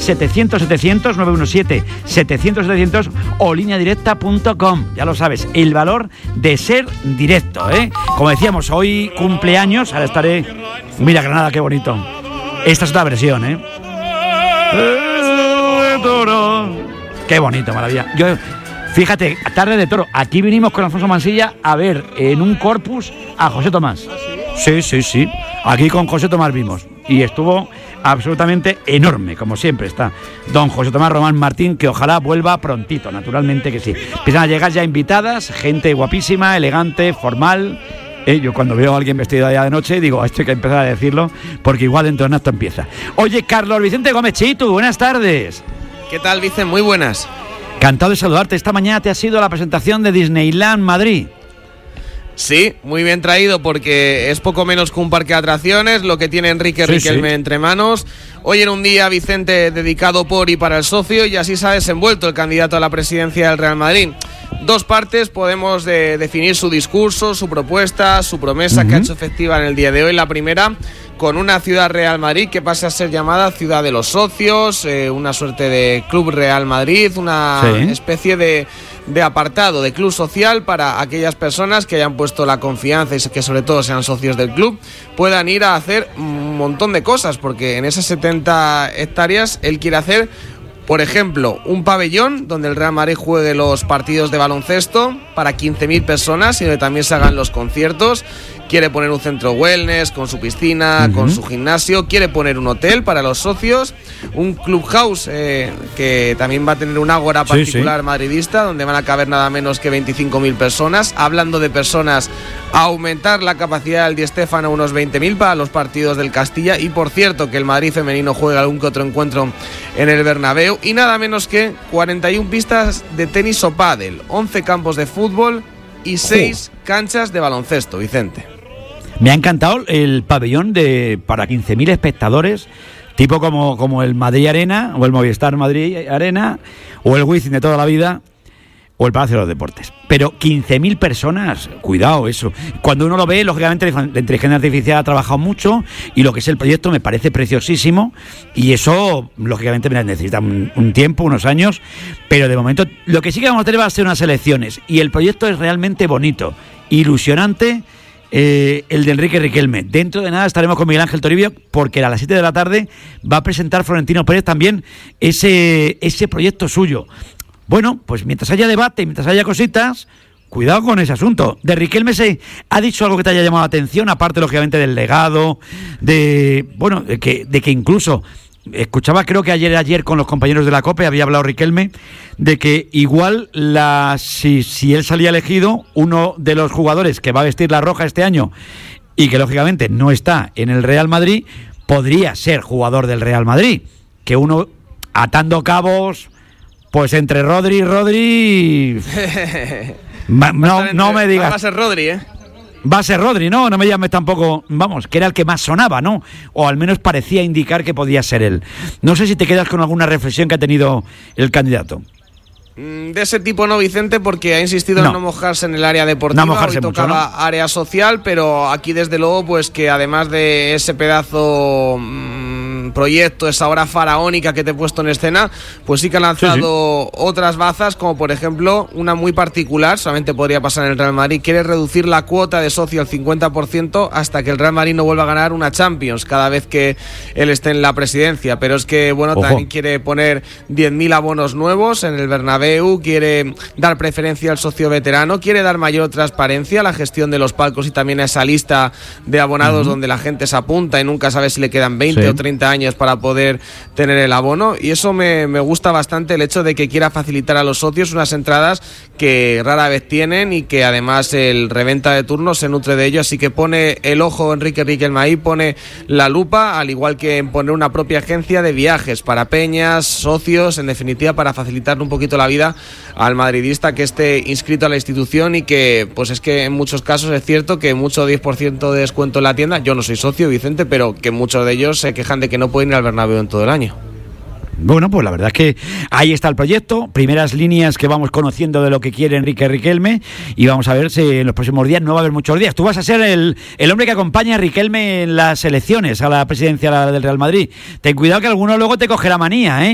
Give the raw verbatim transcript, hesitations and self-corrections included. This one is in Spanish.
setecientos setecientos, nueve uno siete, setecientos setecientos o línea directa punto com. Ya lo sabes, el valor de ser directo, ¿eh? Como decíamos, hoy cumpleaños, ahora estaré... Mira, Granada, qué bonito. Esta es otra versión, ¿eh? Qué bonito, maravilla. Yo... Fíjate, tarde de toro. Aquí vinimos con Alfonso Mansilla a ver en un corpus a José Tomás. Sí, sí, sí. Aquí con José Tomás vimos. Y estuvo absolutamente enorme, como siempre está don José Tomás Román Martín, que ojalá vuelva prontito, naturalmente que sí. Empiezan a llegar ya invitadas, gente guapísima, elegante, formal. Eh, yo cuando veo a alguien vestido allá de noche digo, esto hay que empezar a decirlo, porque igual dentro de nada esto empieza. Oye, Carlos Vicente Gómez Chitu, buenas tardes. ¿Qué tal, Vicente? Muy buenas. Encantado de saludarte. Esta mañana te has ido a la presentación de Disneyland Madrid. Sí, muy bien traído, porque es poco menos que un parque de atracciones lo que tiene Enrique sí, Riquelme sí. entre manos. Hoy era un día, Vicente, dedicado por y para el socio, y así se ha desenvuelto el candidato a la presidencia del Real Madrid. Dos partes podemos de definir su discurso, su propuesta, su promesa uh-huh. que ha hecho efectiva en el día de hoy. La primera, con una ciudad Real Madrid que pase a ser llamada Ciudad de los Socios, eh, una suerte de Club Real Madrid, una sí. especie de, de apartado, de club social para aquellas personas que hayan puesto la confianza y que sobre todo sean socios del club, puedan ir a hacer un montón de cosas, porque en esas setenta hectáreas él quiere hacer, por ejemplo, un pabellón donde el Real Madrid juegue los partidos de baloncesto para quince mil personas y donde también se hagan los conciertos. Quiere poner un centro wellness con su piscina, uh-huh. con su gimnasio. Quiere poner un hotel para los socios, un clubhouse eh, que también va a tener un ágora particular sí, sí. madridista, donde van a caber nada menos que veinticinco mil personas. Hablando de personas, aumentar la capacidad del Di Stéfano a unos veinte mil para los partidos del Castilla. Y por cierto, que el Madrid femenino juega algún que otro encuentro en el Bernabéu. Y nada menos que cuarenta y una pistas de tenis o pádel, once campos de fútbol y seis oh. canchas de baloncesto, Vicente. Me ha encantado el pabellón de para quince mil espectadores, tipo como, como el Madrid Arena, o el Movistar Madrid Arena, o el Wizzing de toda la vida, o el Palacio de los Deportes. Pero quince mil personas, cuidado eso. Cuando uno lo ve, lógicamente la inteligencia artificial ha trabajado mucho, y lo que es el proyecto me parece preciosísimo, y eso, lógicamente, necesita un, un tiempo, unos años, pero de momento lo que sí que vamos a tener va a ser unas elecciones, y el proyecto es realmente bonito, ilusionante. Eh, el de Enrique Riquelme. Dentro de nada estaremos con Miguel Ángel Toribio, porque a las siete de la tarde va a presentar Florentino Pérez también ese, ese proyecto suyo. Bueno, pues mientras haya debate, mientras haya cositas, cuidado con ese asunto. De Riquelme se ha dicho algo que te haya llamado la atención, aparte lógicamente del legado, de bueno, de que, de que incluso escuchaba, creo que ayer ayer con los compañeros de la COPE había hablado Riquelme de que igual la si, si él salía elegido, uno de los jugadores que va a vestir la roja este año y que lógicamente no está en el Real Madrid, podría ser jugador del Real Madrid. Que uno atando cabos, pues entre Rodri y Rodri no, no me digas. Va a ser Rodri, ¿eh? Va a ser Rodri, ¿no? No me llames tampoco, vamos, que era el que más sonaba, ¿no? O al menos parecía indicar que podía ser él. No sé si te quedas con alguna reflexión que ha tenido el candidato. De ese tipo no, Vicente, porque ha insistido no. en no mojarse en el área deportiva, no mojarse hoy tocaba mucho, ¿no? área social, pero aquí desde luego pues que además de ese pedazo mmm, proyecto, esa obra faraónica que te he puesto en escena, pues sí que ha lanzado sí, sí. otras bazas, como por ejemplo una muy particular, solamente podría pasar en el Real Madrid. Quiere reducir la cuota de socio al cincuenta por ciento hasta que el Real Madrid no vuelva a ganar una Champions cada vez que él esté en la presidencia, pero es que bueno, Ojo. también quiere poner diez mil abonos nuevos en el Bernabéu, quiere dar preferencia al socio veterano, quiere dar mayor transparencia a la gestión de los palcos y también a esa lista de abonados uh-huh. donde la gente se apunta y nunca sabe si le quedan veinte sí. o treinta años para poder tener el abono, y eso me, me gusta bastante, el hecho de que quiera facilitar a los socios unas entradas que rara vez tienen y que además el reventa de turno se nutre de ello, así que pone el ojo Enrique Riquelme ahí, pone la lupa, al igual que en poner una propia agencia de viajes para peñas, socios, en definitiva para facilitarle un poquito la vida al madridista que esté inscrito a la institución, y que pues es que en muchos casos es cierto que mucho diez por ciento de descuento en la tienda, yo no soy socio, Vicente, pero que muchos de ellos se quejan de que no pueden ir al Bernabéu en todo el año. Bueno, pues la verdad es que ahí está el proyecto, primeras líneas que vamos conociendo de lo que quiere Enrique Riquelme, y vamos a ver si en los próximos días, no va a haber muchos días, tú vas a ser el, el hombre que acompaña a Riquelme en las elecciones a la presidencia del Real Madrid. Ten cuidado que alguno luego te coge la manía, ¿eh?